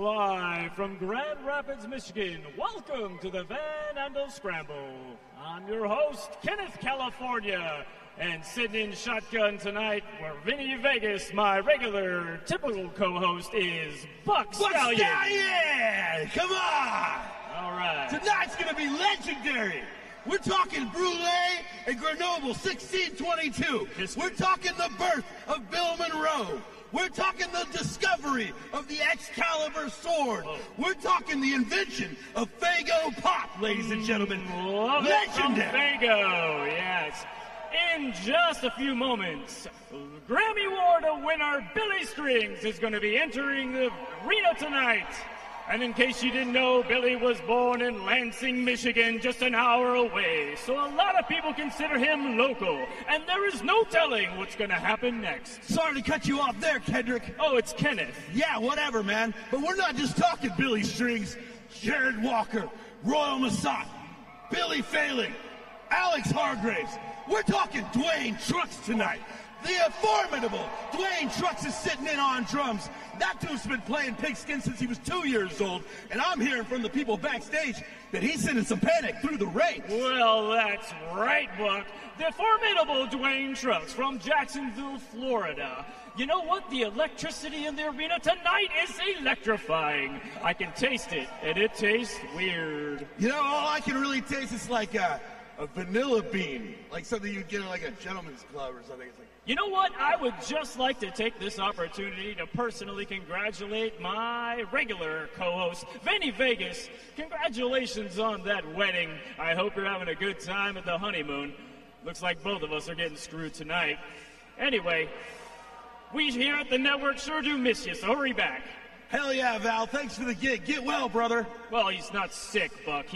live from Grand Rapids, Michigan. Welcome to the Van Andel Scramble. I'm your host, Kenneth California, and sitting in shotgun tonight for Vinny Vegas, my regular, typical co-host, is Buck Stallion. Stallion! Come on! All right. Tonight's gonna be legendary. We're talking Brule and Grenoble 1622. We're talking the birth of Bill Monroe. We're talking the discovery of the Excalibur sword. We're talking the invention of Faygo Pop, ladies and gentlemen. Legendary. Faygo, yes. In just a few moments, Grammy Award winner Billy Strings is going to be entering the arena tonight. And in case you didn't know, Billy was born in Lansing, Michigan, just an hour away. So a lot of people consider him local. And there is no telling what's going to happen next. Sorry to cut you off there, Kendrick. Oh, it's Kenneth. Yeah, whatever, man. But we're not just talking Billy Strings, Jared Walker, Royal Massat, Billy Failing, Alex Hargraves. We're talking Dwayne Trucks tonight. The formidable Dwayne Trucks is sitting in on drums. That dude's been playing Pigskin since he was 2 years old, and I'm hearing from the people backstage that he's sending some panic through the ranks. Well, that's right, Buck. The formidable Dwayne Trucks from Jacksonville, Florida. You know what? The electricity in the arena tonight is electrifying. I can taste it, and it tastes weird. You know, all I can really taste is like a vanilla bean, like something you'd get at like a gentleman's club or something. It's like, you know what? I would just like to take this opportunity to personally congratulate my regular co-host, Vinny Vegas. Congratulations on that wedding. I hope you're having a good time at the honeymoon. Looks like both of us are getting screwed tonight. Anyway, we here at the network sure do miss you, so hurry back. hell yeah, Val. Thanks for the gig. Get well, brother. Well, he's not sick, Buck.